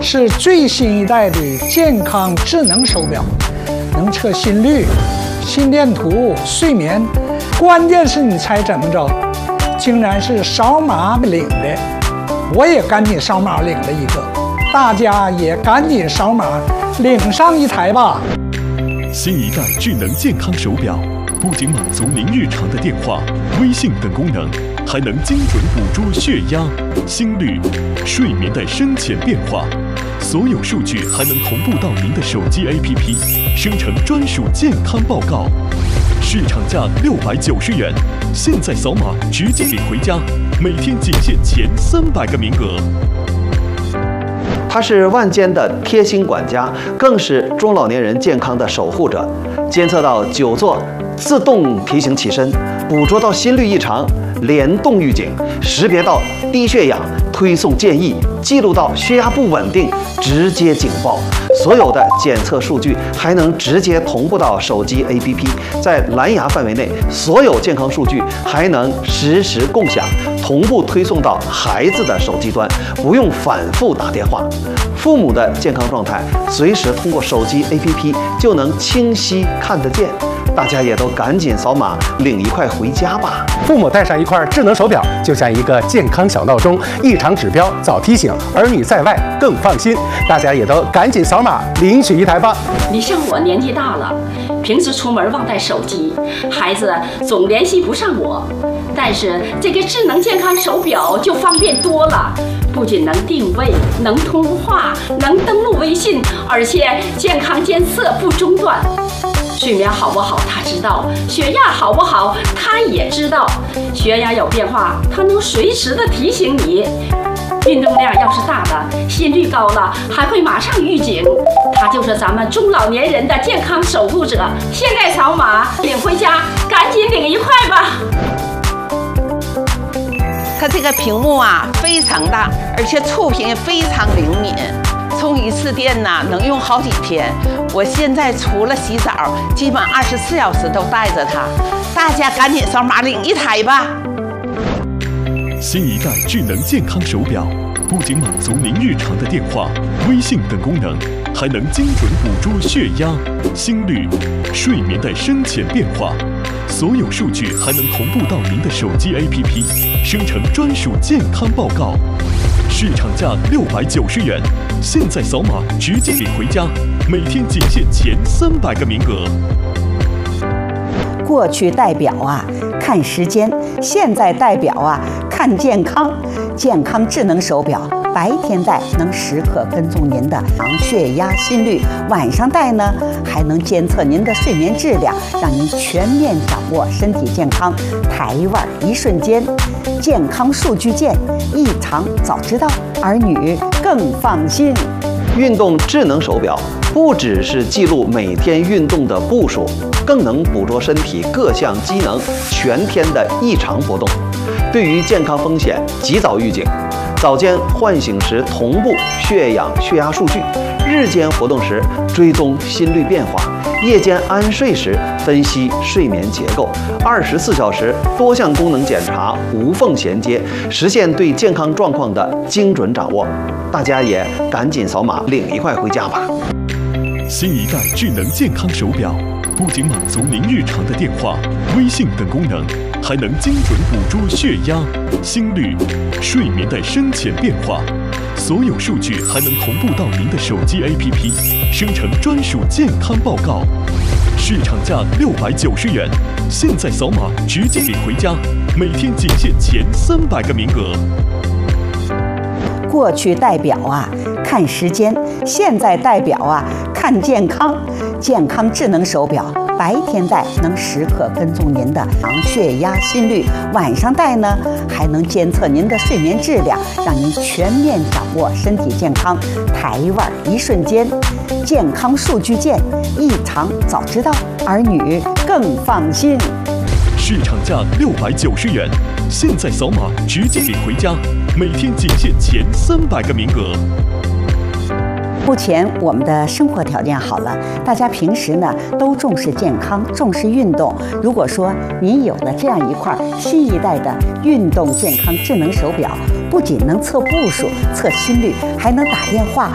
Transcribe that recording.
是最新一代的健康智能手表，能测心率、心电图、睡眠。关键是你猜怎么着？竟然是扫码领的，我也赶紧扫码领了一个，大家也赶紧扫码领上一台吧。 新一代智能健康手表不仅满足您日常的电话、微信等功能，还能精准捕捉血压、心率、睡眠的深浅变化，所有数据还能同步到您的手机 APP， 生成专属健康报告。市场价690元，现在扫码直接领回家，每天仅限前300个名额。 它是万间的贴心管家，更是中老年人健康的守护者。监测到久坐，自动提醒起身；捕捉到心率异常，联动预警；识别到低血氧，推送建议；记录到血压不稳定，直接警报。所有的检测数据还能直接同步到手机 APP， 在蓝牙范围内，所有健康数据还能实时共享，同步推送到孩子的手机端，不用反复打电话。父母的健康状态随时通过手机 APP 就能清晰看得见。大家也都赶紧扫码领一块回家吧。 父母带上一块智能手表，就像一个健康小闹钟，异常指标早提醒，儿女在外更放心。大家也都赶紧扫码领取一台吧。 你像我年纪大了，平时出门忘带手机，孩子总联系不上我，但是这个智能健康手表就方便多了。不仅能定位、能通话、能登录微信，而且健康监测不中断。睡眠好不好他知道，血压好不好他也知道，血压有变化他能随时的提醒你。运动量要是大了，心率高了，还会马上预警。他就是咱们中老年人的健康守护者。现在扫码领回家，赶紧领一块吧。 它这个屏幕啊非常大，而且触屏非常灵敏，充一次电呢能用好几天。我现在除了洗澡，基本24小时都带着它。大家赶紧扫码领一台吧。 新一代智能健康手表不仅满足您日常的电话、微信等功能，还能精准捕捉血压、心率、睡眠的深浅变化，所有数据还能同步到您的手机 APP， 生成专属健康报告。市场价690元，现在扫码直接领回家，每天仅限前300个名额。 过去戴表啊看时间，现在戴表啊看健康。健康智能手表，白天戴能时刻跟踪您的血压、心率；晚上戴呢，还能监测您的睡眠质量，让您全面掌握身体健康。台湾一瞬间，健康数据见，异常早知道，儿女更放心。 运动智能手表不只是记录每天运动的步数，更能捕捉身体各项机能全天的异常波动，对于健康风险及早预警。早间唤醒时同步血氧、血压数据，日间活动时追踪心率变化，夜间安睡时分析睡眠结构，24小时多项功能检查无缝衔接，实现对健康状况的精准掌握。大家也赶紧扫码领一块回家吧。 新一代智能健康手表不仅满足您日常的电话、微信等功能，还能精准捕捉血压、心率、睡眠的深浅变化，所有数据还能同步到您的手机 APP， 生成专属健康报告。市场价690元，现在扫码直接领回家，每天仅限前300个名额。 过去戴表啊看时间，现在戴表啊看健康。健康智能手表，白天戴能时刻跟踪您的血压、心率；晚上戴呢，还能监测您的睡眠质量，让您全面掌握身体健康。台湾一瞬间，健康数据见，异常早知道，儿女更放心。 市场价690元，现在扫码直接领回家，每天仅限前300个名额。 目前我们的生活条件好了，大家平时呢都重视健康，重视运动。如果说您有了这样一块新一代的运动健康智能手表，不仅能测步数、测心率，还能打电话